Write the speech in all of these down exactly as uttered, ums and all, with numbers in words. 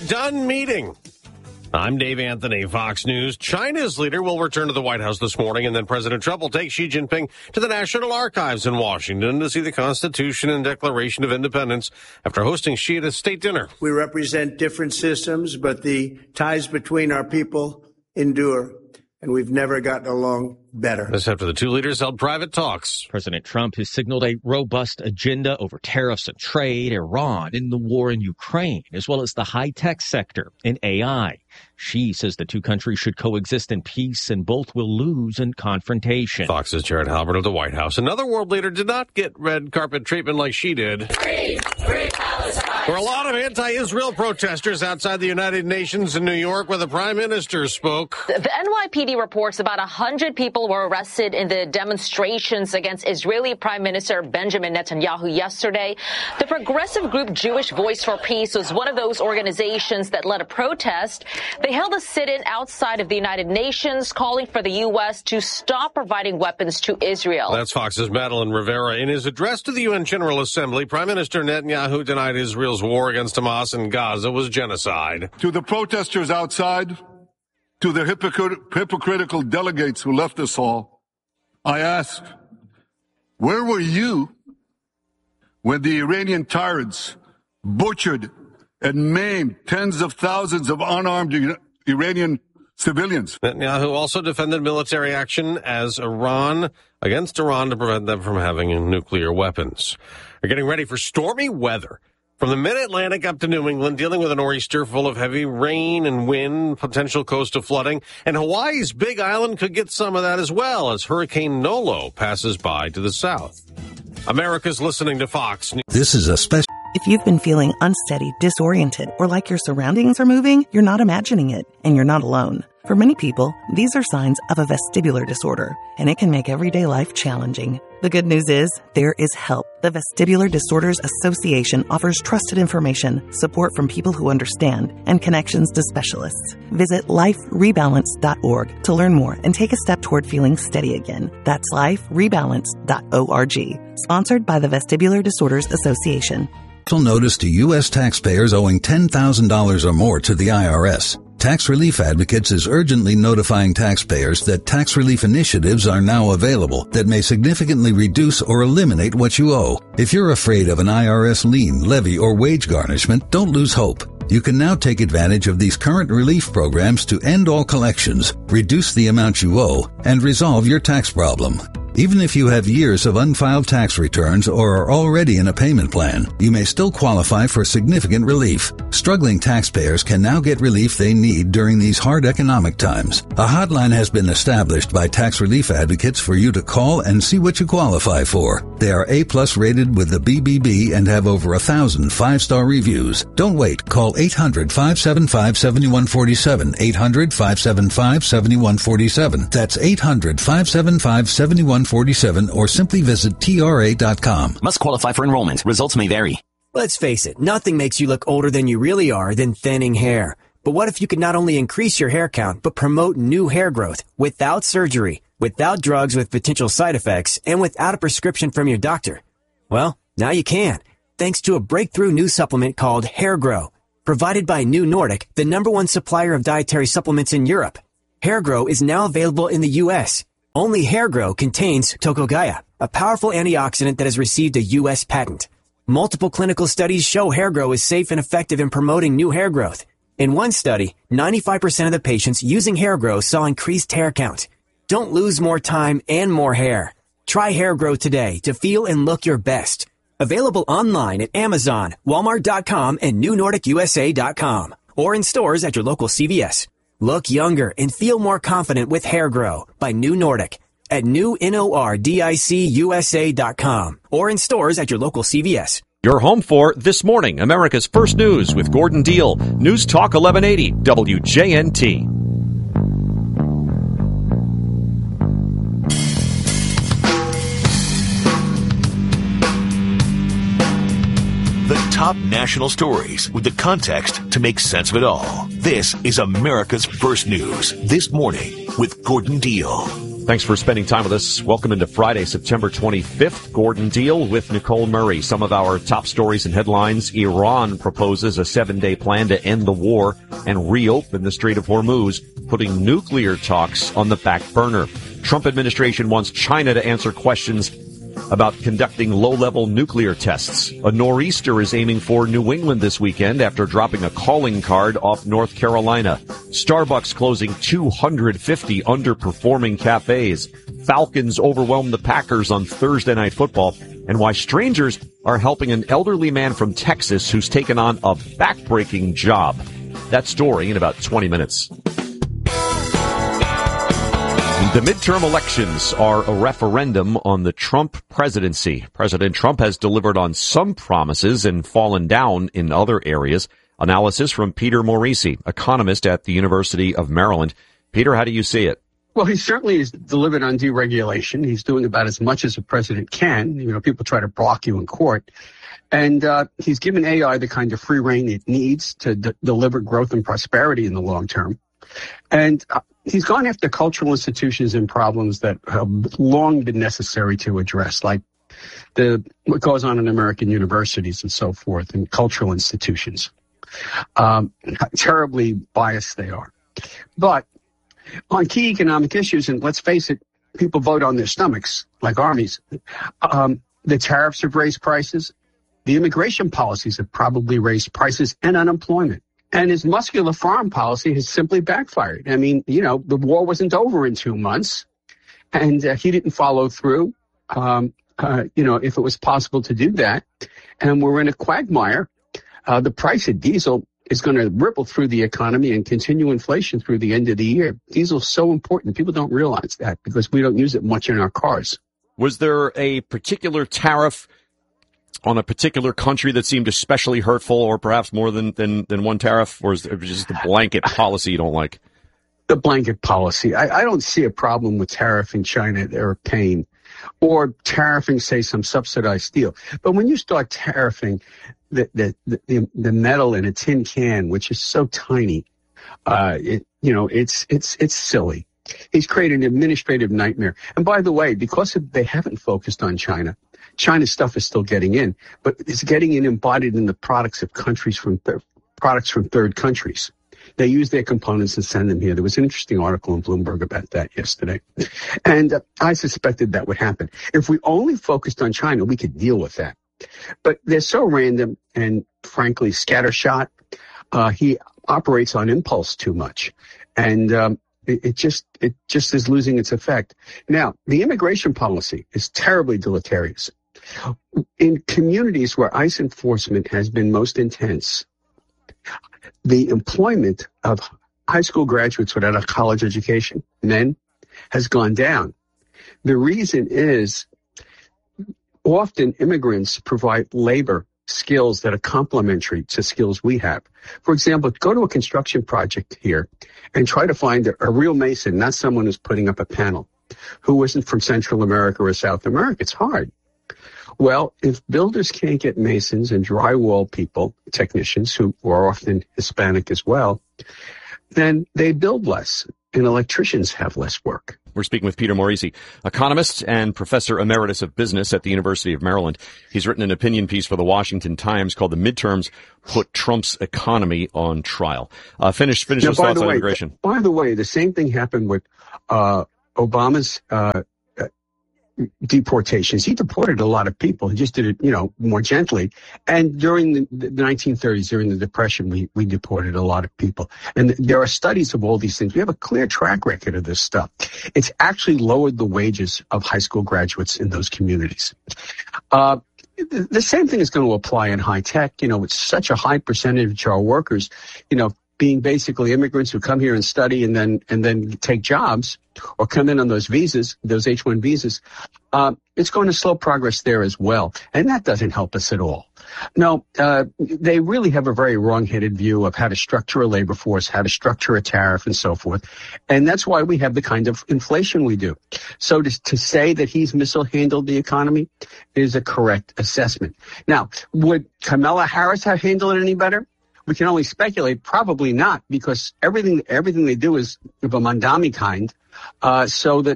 done meeting. I'm Dave Anthony, Fox News. China's leader will return to the White House this morning, and then President Trump will take Xi Jinping to the National Archives in Washington to see the Constitution and Declaration of Independence after hosting Xi at a state dinner. We represent different systems, but the ties between our people endure, and we've never gotten along better. This after the two leaders held private talks. President Trump has signaled a robust agenda over tariffs and trade, Iran, and the war in Ukraine, as well as the high-tech sector and A I. Xi says the two countries should coexist in peace and both will lose in confrontation. Fox's Jared Halbert of the White House. Another world leader did not get red carpet treatment like Xi did. Free, free Palestine. There were a lot of anti-Israel protesters outside the United Nations in New York where the prime minister spoke. The N Y P D reports about one hundred people were arrested in the demonstrations against Israeli Prime Minister Benjamin Netanyahu yesterday. The progressive group Jewish Voice for Peace was one of those organizations that led a protest. They held a sit-in outside of the United Nations calling for the U S to stop providing weapons to Israel. That's Fox's Madeline Rivera. In his address to the U N General Assembly, Prime Minister Netanyahu denied Israel's war against Hamas in Gaza was genocide. To the protesters outside, to the hypocrit- hypocritical delegates who left us all, I ask, where were you when the Iranian tyrants butchered and maimed tens of thousands of unarmed Iranian civilians? Netanyahu also defended military action as Iran against Iran to prevent them from having nuclear weapons. We're getting ready for stormy weather. From the mid-Atlantic up to New England, dealing with a nor'easter full of heavy rain and wind, potential coastal flooding, and Hawaii's Big Island could get some of that as well as Hurricane Nolo passes by to the south. America's listening to Fox News. This is a special. If you've been feeling unsteady, disoriented, or like your surroundings are moving, you're not imagining it, and you're not alone. For many people, these are signs of a vestibular disorder, and it can make everyday life challenging. The good news is, there is help. The Vestibular Disorders Association offers trusted information, support from people who understand, and connections to specialists. Visit life rebalance dot org to learn more and take a step toward feeling steady again. That's life rebalance dot org. Sponsored by the Vestibular Disorders Association. Notice to U S taxpayers owing ten thousand dollars or more to the I R S. Tax Relief Advocates is urgently notifying taxpayers that tax relief initiatives are now available that may significantly reduce or eliminate what you owe. If you're afraid of an I R S lien, levy, or wage garnishment, don't lose hope. You can now take advantage of these current relief programs to end all collections, reduce the amount you owe, and resolve your tax problem. Even if you have years of unfiled tax returns or are already in a payment plan, you may still qualify for significant relief. Struggling taxpayers can now get relief they need during these hard economic times. A hotline has been established by Tax Relief Advocates for you to call and see what you qualify for. They are A-plus rated with the B B B and have over a thousand five-star reviews. Don't wait. Call eight hundred, five seven five, seven one four seven, eight hundred, five seven five, seven one four seven. That's eight hundred, five seven five, seven one four seven or simply visit T R A dot com. Must qualify for enrollment. Results may vary. Let's face it, nothing makes you look older than you really are than thinning hair. But what if you could not only increase your hair count, but promote new hair growth without surgery, without drugs with potential side effects, and without a prescription from your doctor? Well, now you can, thanks to a breakthrough new supplement called Hair Grow, provided by New Nordic, the number one supplier of dietary supplements in Europe. Hair Grow is now available in the U S Only Hair Grow contains Tocogaya, a powerful antioxidant that has received a U S patent. Multiple clinical studies show Hair Grow is safe and effective in promoting new hair growth. In one study, ninety-five percent of the patients using Hair Grow saw increased hair count. Don't lose more time and more hair. Try Hair Grow today to feel and look your best. Available online at Amazon, Walmart dot com, and New Nordic U S A dot com, or in stores at your local C V S. Look younger and feel more confident with Hair Grow by New Nordic at new nordic U S A dot com or in stores at your local C V S. You're home for This Morning, America's First News with Gordon Deal. News Talk eleven eighty W J N T. The top national stories with the context to make sense of it all. This is America's First News, This Morning with Gordon Deal. Thanks for spending time with us. Welcome into Friday, September twenty-fifth. Gordon Deal with Nicole Murray. Some of our top stories and headlines. Iran proposes a seven-day plan to end the war and reopen the Strait of Hormuz, putting nuclear talks on the back burner. Trump administration wants China to answer questions about conducting low-level nuclear tests. A nor'easter is aiming for New England this weekend after dropping a calling card off North Carolina. Starbucks closing two hundred fifty underperforming cafes. Falcons overwhelm the Packers on Thursday Night Football. And why strangers are helping an elderly man from Texas who's taken on a back-breaking job. That story in about twenty minutes. The midterm elections are a referendum on the Trump presidency. President Trump has delivered on some promises and fallen down in other areas. Analysis from Peter Morisi, economist at the University of Maryland. Peter, how do you see it? Well, he certainly has delivered on deregulation. He's doing about as much as a president can. You know, people try to block you in court. And uh, he's given A I the kind of free rein it needs to d- deliver growth and prosperity in the long term. And uh, he's gone after cultural institutions and problems that have long been necessary to address, like the what goes on in American universities and so forth, and cultural institutions. Um, terribly biased they are. But on key economic issues, and let's face it, people vote on their stomachs like armies. Um, the tariffs have raised prices. The immigration policies have probably raised prices and unemployment. And his muscular foreign policy has simply backfired. I mean, you know, the war wasn't over in two months, and uh, he didn't follow through, um, uh, you know, if it was possible to do that. And we're in a quagmire. Uh, the price of diesel is going to ripple through the economy and continue inflation through the end of the year. Diesel's so important. People don't realize that because we don't use it much in our cars. Was there a particular tariff on a particular country that seemed especially hurtful, or perhaps more than, than, than one tariff, or is it just the blanket policy you don't like? The blanket policy. I, I don't see a problem with tariffing China or pain, or tariffing, say, some subsidized steel. But when you start tariffing the the, the, the metal in a tin can, which is so tiny, uh, it, you know, it's it's it's silly. He's created an administrative nightmare. And by the way, because they haven't focused on China, China's stuff is still getting in, but it's getting in embodied in the products of countries from th- products from third countries. They use their components and send them here. There was an interesting article in Bloomberg about that yesterday. And uh, I suspected that would happen. If we only focused on China, we could deal with that. But they're so random and, frankly, scattershot. Uh, he operates on impulse too much. And um, it, it just it just is losing its effect. Now, the immigration policy is terribly deleterious. In communities where ICE enforcement has been most intense, the employment of high school graduates without a college education, men, has gone down. The reason is often immigrants provide labor skills that are complementary to skills we have. For example, go to a construction project here and try to find a, a real mason, not someone who's putting up a panel, who isn't from Central America or South America. It's hard. Well, if builders can't get masons and drywall people, technicians who are often Hispanic as well, then they build less, and electricians have less work. We're speaking with Peter Morisi, economist and professor emeritus of business at the University of Maryland. He's written an opinion piece for the Washington Times called "The Midterms Put Trump's Economy on Trial." Uh, finish finish now, those thoughts on way, immigration. By the way, the same thing happened with uh, Obama's uh, deportations. He deported a lot of people. He just did it, you know, more gently. And during the, the nineteen thirties, during the Depression, we, we deported a lot of people. And there are studies of all these things. We have a clear track record of this stuff. It's actually lowered the wages of high school graduates in those communities. Uh, the, the same thing is going to apply in high tech. You know, it's such a high percentage of our workers, you know, being basically immigrants who come here and study and then and then take jobs or come in on those visas, those H one visas, uh, it's going to slow progress there as well. And that doesn't help us at all. No, uh, they really have a very wrong-headed view of how to structure a labor force, how to structure a tariff, and so forth. And that's why we have the kind of inflation we do. So to, to say that he's mishandled the economy is a correct assessment. Now, would Kamala Harris have handled it any better? We can only speculate. Probably not, because everything everything they do is of a Mandami kind, uh, so that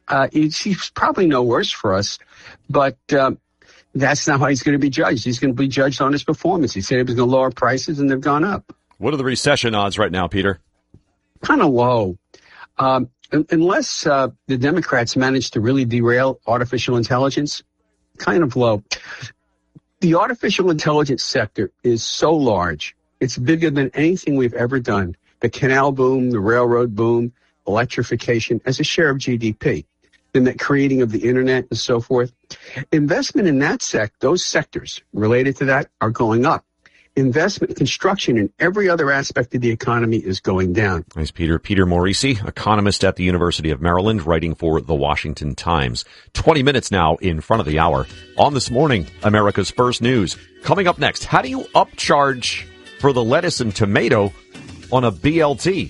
Uh, he's, he's probably no worse for us, but um, that's not how he's going to be judged. He's going to be judged on his performance. He said he was going to lower prices, and they've gone up. What are the recession odds right now, Peter? Kind of low. Um, unless uh, the Democrats manage to really derail artificial intelligence, kind of low. The artificial intelligence sector is so large. It's bigger than anything we've ever done. The canal boom, the railroad boom, electrification as a share of G D P, then the creating of the internet and so forth. Investment in that sec, those sectors related to that are going up. Investment, construction, and every other aspect of the economy is going down. Thanks, Peter. Peter Morisi, economist at the University of Maryland, writing for The Washington Times. twenty minutes now in front of the hour. On This Morning, America's First News. Coming up next, how do you upcharge for the lettuce and tomato on a B L T?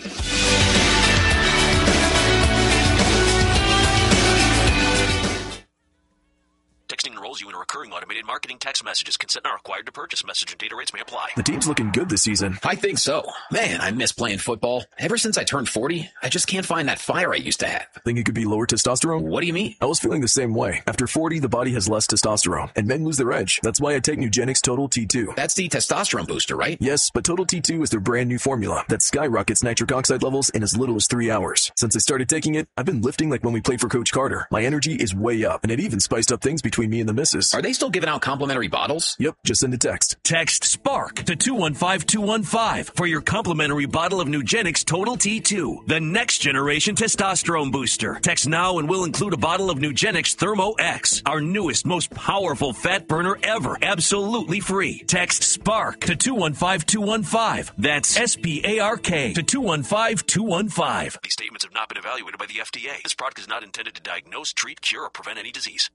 Texting enrolls you in a recurring automated marketing text messages. Consent not required to purchase. Message and data rates may apply. The team's looking good this season. I think so. Man, I miss playing football. Ever since I turned forty, I just can't find that fire I used to have. Think it could be lower testosterone? What do you mean? I was feeling the same way. After forty, the body has less testosterone, and men lose their edge. That's why I take Nugenix Total T two. That's the testosterone booster, right? Yes, but Total T two is their brand new formula that skyrockets nitric oxide levels in as little as three hours. Since I started taking it, I've been lifting like when we played for Coach Carter. My energy is way up, and it even spiced up things between me and the missus. Are they still giving out complimentary bottles? Yep, just send a text. Text SPARK to two one five two one five for your complimentary bottle of Nugenix Total T two, the next generation testosterone booster. Text now and we'll include a bottle of Nugenix Thermo X, our newest, most powerful fat burner ever, absolutely free. Text SPARK to two one five two one five. That's S P A R K to two one five two one five. These statements have not been evaluated by the F D A. This product is not intended to diagnose, treat, cure, or prevent any disease.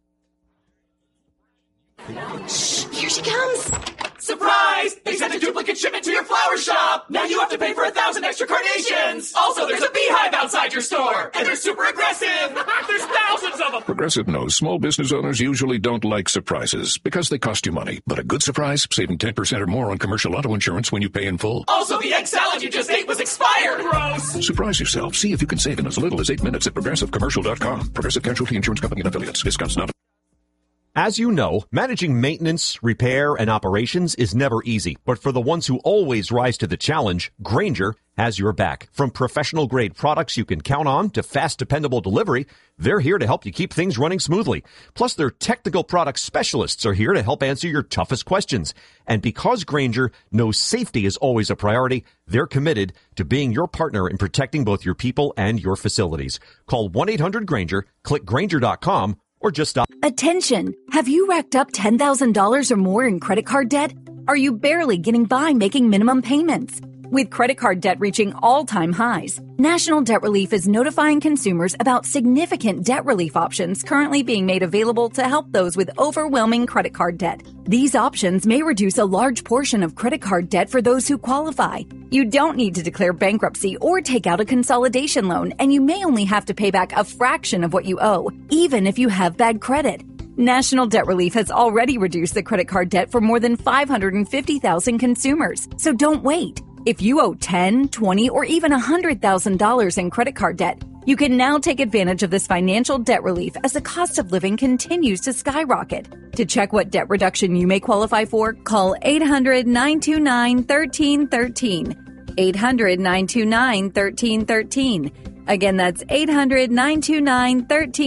Shh, here she comes. Surprise! They sent a duplicate shipment to your flower shop. Now you have to pay for a thousand extra carnations. Also, there's a beehive outside your store, and they're super aggressive. There's thousands of them. Progressive knows small business owners usually don't like surprises because they cost you money. But a good surprise, saving ten percent or more on commercial auto insurance when you pay in full. Also, the egg salad you just ate was expired. Gross. Surprise yourself. See if you can save in as little as eight minutes at progressive commercial dot com. Progressive Casualty Insurance Company and affiliates. Discounts not. As you know, managing maintenance, repair, and operations is never easy. But for the ones who always rise to the challenge, Grainger has your back. From professional-grade products you can count on to fast, dependable delivery, they're here to help you keep things running smoothly. Plus, their technical product specialists are here to help answer your toughest questions. And because Grainger knows safety is always a priority, they're committed to being your partner in protecting both your people and your facilities. Call one eight hundred Grainger, click Grainger dot com, or just stop. Attention! Have you racked up ten thousand dollars or more in credit card debt? Are you barely getting by making minimum payments? With credit card debt reaching all-time highs, National Debt Relief is notifying consumers about significant debt relief options currently being made available to help those with overwhelming credit card debt. These options may reduce a large portion of credit card debt for those who qualify. You don't need to declare bankruptcy or take out a consolidation loan, and you may only have to pay back a fraction of what you owe, even if you have bad credit. National Debt Relief has already reduced the credit card debt for more than five hundred fifty thousand consumers, so don't wait. If you owe ten thousand dollars, twenty thousand dollars, or even one hundred thousand dollars in credit card debt, you can now take advantage of this financial debt relief as the cost of living continues to skyrocket. To check what debt reduction you may qualify for, call eight hundred, nine two nine, one three one three. eight hundred, nine two nine, one three one three. Again, that's eight hundred, nine two nine, one three one three.